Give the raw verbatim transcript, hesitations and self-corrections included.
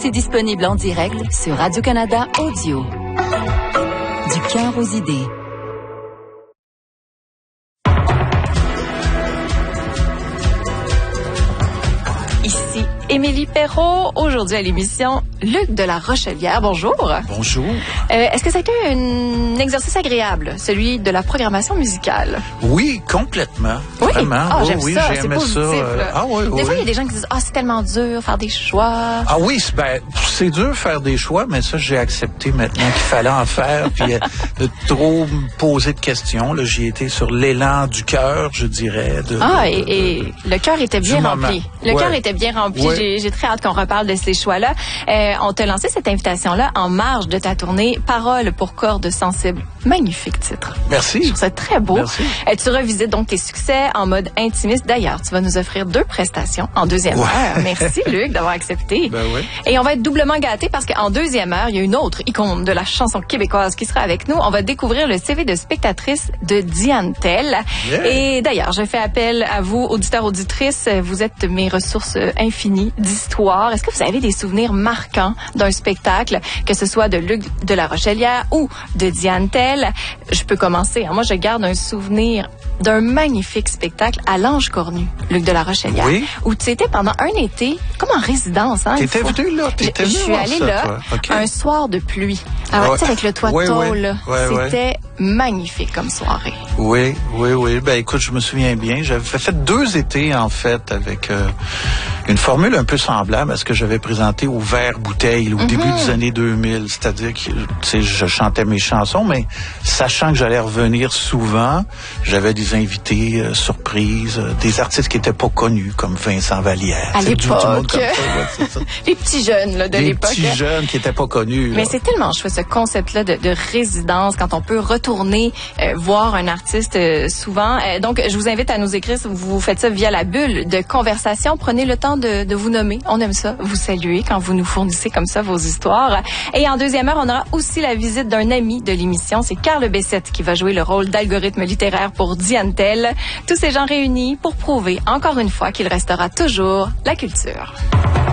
aussi disponible en direct sur Radio-Canada Audio. Du cœur aux idées. Ici Émilie Perrault, aujourd'hui à l'émission Luc de la Rochelière. Bonjour. Bonjour. Euh, est-ce que ça a été un exercice agréable, celui de la programmation musicale? Oui, complètement. Oui? Vraiment. Ah, oh, j'aime oui, ça, j'ai c'est aimé positif. ça. Euh, Là. Ah oui, Des oui. fois, il y a des gens qui disent « Ah, c'est tellement dur, faire des choix. » Ah oui, c'est, ben, c'est dur faire des choix, mais ça, j'ai accepté maintenant qu'il fallait en faire, puis euh, de trop me poser de questions. Là, j'y étais sur l'élan du cœur, je dirais. De, Ah, de, et, de, et de, le cœur était bien rempli. Le ouais. cœur était bien rempli. Ouais. J'ai, j'ai très hâte qu'on reparle de ces choix-là. Euh, on t'a lancé cette invitation-là en marge de ta tournée Paroles pour cordes sensibles. Magnifique titre. Merci. Je trouve ça très beau. Merci. Euh, tu revisites donc tes succès en mode intimiste. D'ailleurs, tu vas nous offrir deux prestations en deuxième ouais. heure. Merci, Luc, d'avoir accepté. Ben oui. Et on va être doublement gâtés parce qu'en deuxième heure, il y a une autre icône de la chanson québécoise qui sera avec nous. On va découvrir le C V de spectatrice de Diane Tell. Yeah. Et d'ailleurs, je fais appel à vous, auditeurs, auditrices. Vous êtes mes ressources infinies d'histoire. Est-ce que vous avez des souvenirs marquants d'un spectacle, que ce soit de Luc de la Rochelière ou de Diane Tell? Je peux commencer. Moi, je garde un souvenir d'un magnifique spectacle à l'Ange Cornu, Luc de la Rochelière, oui. où tu étais pendant un été comme en résidence. Hein, T'étais venu là? T'étais je, venu je suis voir allée ça, là okay. un soir de pluie. Alors, ouais. tu sais, avec le toit de ouais, tôle, ouais. là, ouais, c'était ouais. magnifique comme soirée. Oui, oui, oui. Ben écoute, je me souviens bien. J'avais fait deux étés, en fait, avec euh, une formule un peu semblable à ce que j'avais présenté au Verre Bouteille au mm-hmm. début des années deux mille. C'est-à-dire que, tu sais, je chantais mes chansons, mais sachant que j'allais revenir souvent, j'avais des invités euh, surprises, euh, des artistes qui étaient pas connus, comme Vincent Vallière. À l'époque. Du, du monde comme ça, ouais, c'est ça. Les petits jeunes là, de Les l'époque. Les petits jeunes qui étaient pas connus. Mais là. c'est tellement chouette ce concept-là de, de résidence, quand on peut retourner euh, voir un artiste euh, souvent. Euh, donc, je vous invite à nous écrire si vous faites ça via la bulle de conversation. Prenez le temps de, de vous nommer. On aime ça, vous saluer quand vous nous fournissez comme ça vos histoires. Et en deuxième heure, on aura aussi la visite d'un ami de l'émission. C'est Carl Bessette qui va jouer le rôle d'algorithme littéraire pour Diane Tell. Tous ces gens réunis pour prouver encore une fois qu'il restera toujours la culture.